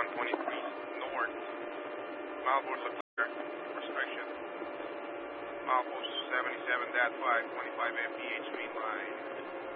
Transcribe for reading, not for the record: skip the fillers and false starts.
123 north, Malvo Leclerc, restriction. Malvo 77.5, 25 mph main line.